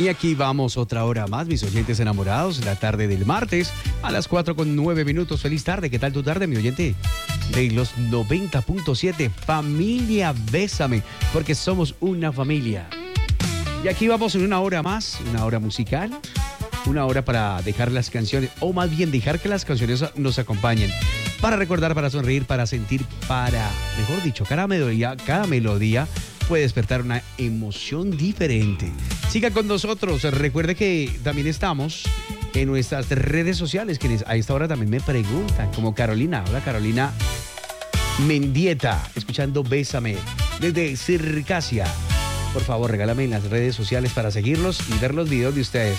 Y aquí vamos otra hora más, mis oyentes enamorados, la tarde del martes a las 4:09. Feliz tarde, ¿qué tal tu tarde, mi oyente? De los 90.7, familia, bésame, porque somos una familia. Y aquí vamos en una hora más, una hora musical, una hora para dejar las canciones, o más bien dejar que las canciones nos acompañen, para recordar, para sonreír, para sentir, mejor dicho, cada melodía puede despertar una emoción diferente. Siga con nosotros. Recuerde que también estamos en nuestras redes sociales, quienes a esta hora también me preguntan, como Carolina. Hola, Carolina Mendieta, escuchando Bésame desde Circasia. Por favor, regálame en las redes sociales para seguirlos y ver los videos de ustedes.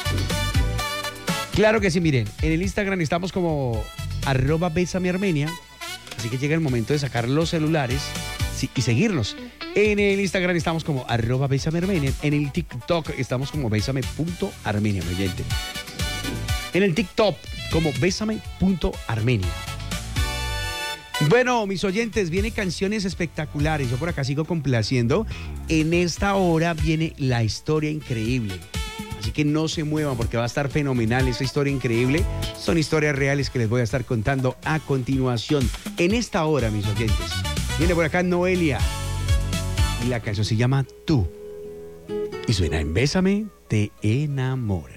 Claro que sí, miren, en el Instagram estamos como @bésamearmenia, así que llega el momento de sacar los celulares y seguirnos. En el Instagram estamos como @bésamearmenia. En el TikTok estamos como bésame.armenia, mi oyente. En el TikTok como bésame.armenia. Bueno, mis oyentes, vienen canciones espectaculares. Yo por acá sigo complaciendo. En esta hora viene la historia increíble. Así que no se muevan porque va a estar fenomenal esa historia increíble. Son historias reales que les voy a estar contando a continuación. En esta hora, mis oyentes. Viene por acá Noelia. Y la canción se llama Tú. Y suena en Bésame, te enamora.